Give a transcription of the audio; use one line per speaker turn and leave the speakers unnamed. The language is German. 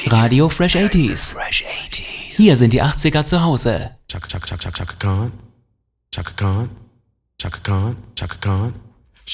Radio Fresh 80s. Hier sind die 80er zu Hause.
Chaka Khan, Chaka Khan, Chaka Khan, Chaka Khan.